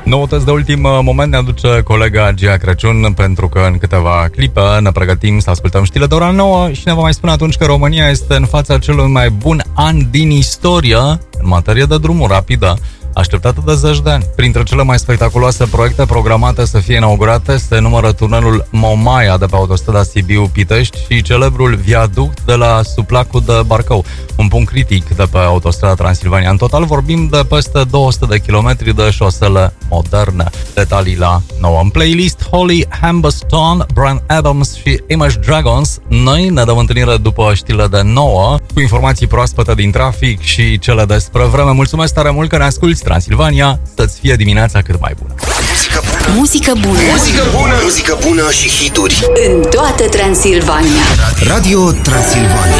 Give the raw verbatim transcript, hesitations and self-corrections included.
Noutăți de ultim moment ne aduce colega Gia Crăciun, pentru că în câteva clipe ne pregătim să ascultăm știrile de ora nouă și ne va mai spune atunci că România este în fața celui mai bun an din istorie în materie de drumuri rapidă, așteptată de zeci de ani. Printre cele mai spectaculoase proiecte programate să fie inaugurate se numără tunelul Momaia de pe autostrada Sibiu-Pitești și celebrul viaduct de la Suplacul de Barcău, un punct critic de pe autostrada Transilvania. În total vorbim de peste două sute de kilometri de șosele moderne. Detalii la nouă. În playlist Holly Humberstone, Bryan Adams și Image Dragons. Noi ne dăm întâlnire după știrile de nouă cu informații proaspete din trafic și cele despre vreme. Mulțumesc tare mult că ne asculti, Transilvania, să-ți fie dimineața cât mai bună. Muzică bună. Muzică bună. Muzică bună. Muzică bună și hituri. În toată Transilvania. Radio Transilvania.